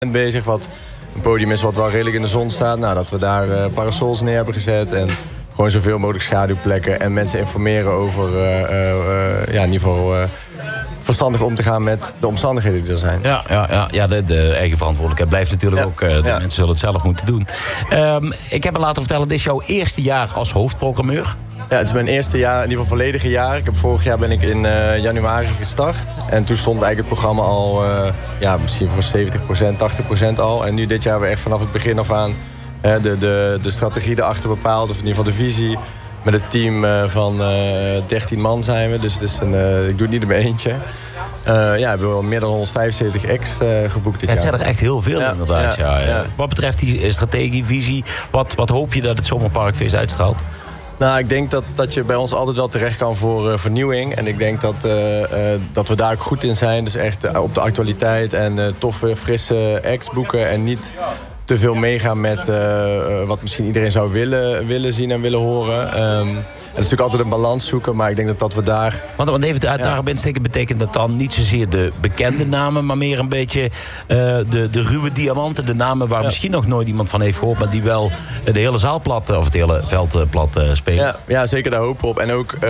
bezig, wat een podium is wat wel redelijk in de zon staat. Nou, dat we daar parasols neer hebben gezet en gewoon zoveel mogelijk schaduwplekken en mensen informeren over in ieder geval verstandig om te gaan met de omstandigheden die er zijn. Ja, de eigen verantwoordelijkheid blijft natuurlijk ook. De mensen zullen het zelf moeten doen. Ik heb me laten vertellen, dit is jouw eerste jaar als hoofdprogrammeur. Ja, het is mijn eerste jaar, in ieder geval volledige jaar. Vorig jaar ben ik in januari gestart. En toen stond eigenlijk het programma al misschien voor 70%, 80% al. En nu dit jaar hebben we echt vanaf het begin af aan de strategie erachter bepaald. Of in ieder geval de visie. Met een team van 13 man zijn we. Dus ik doe het niet in mijn eentje. We hebben wel meer dan 175 acts geboekt dit jaar. Het zijn er echt heel veel inderdaad. Ja. Wat betreft die strategie, visie, wat hoop je dat het Zomerparkfeest uitstraalt? Nou, ik denk dat je bij ons altijd wel terecht kan voor vernieuwing. En ik denk dat we daar ook goed in zijn. Dus echt op de actualiteit en toffe, frisse acts boeken. En niet te veel meegaan met wat misschien iedereen zou willen zien en willen horen. Het is natuurlijk altijd een balans zoeken, maar ik denk dat we daar... Want even daarop insteken betekent dat dan niet zozeer de bekende namen, maar meer een beetje de ruwe diamanten. De namen waar misschien nog nooit iemand van heeft gehoord, maar die wel de hele zaal plat, of het hele veld plat spelen. Ja, zeker daar hopen we op. En ook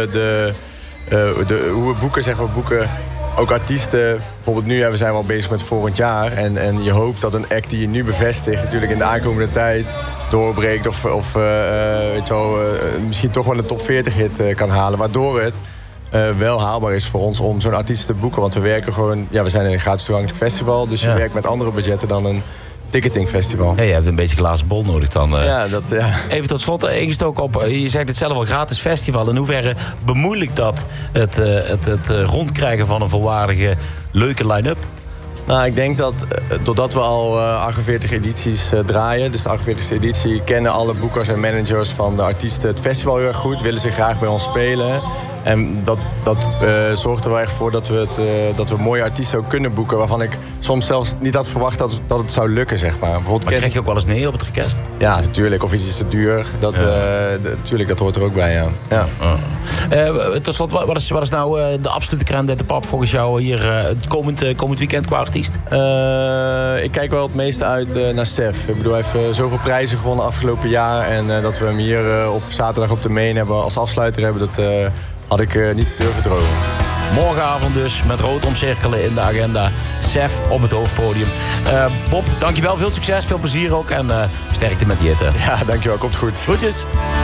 hoe we boeken, zeggen we boeken... Ook artiesten, bijvoorbeeld nu zijn we al bezig met volgend jaar. En je hoopt dat een act die je nu bevestigt natuurlijk in de aankomende tijd doorbreekt. Of weet je wel, misschien toch wel een top 40 hit kan halen. Waardoor het wel haalbaar is voor ons om zo'n artiest te boeken. Want we werken gewoon, we zijn een gratis toegankelijk festival. Dus je werkt met andere budgetten dan een ticketingfestival. Ja, je hebt een beetje glazen bol nodig dan. Dat. Even tot slot, ingestoken op, je zegt het zelf al, gratis festival. In hoeverre bemoeilijkt dat het rondkrijgen van een volwaardige, leuke line-up? Nou, ik denk dat doordat we al 48 edities draaien... dus de 48e editie, kennen alle boekers en managers van de artiesten het festival heel erg goed. Willen ze graag bij ons spelen. En dat zorgt er wel echt voor dat we mooie artiesten ook kunnen boeken... waarvan ik soms zelfs niet had verwacht dat het zou lukken, zeg maar. Maar krijg je ook wel eens nee op het request? Ja, natuurlijk. Of iets is te duur. Natuurlijk, dat hoort er ook bij, ja. Tot slot, wat is nou de absolute kraan de pap volgens jou hier het komend weekend qua artiest? Ik kijk wel het meeste uit naar Sef. Ik bedoel, hij heeft zoveel prijzen gewonnen afgelopen jaar... en dat we hem hier op zaterdag op de Main hebben als afsluiter hebben... dat had ik niet durven dromen. Morgenavond dus, met rood omcirkelen in de agenda. Sef op het hoofdpodium. Bob, dankjewel. Veel succes, veel plezier ook. En sterkte met die hitte. Ja, dankjewel. Komt goed. Groetjes.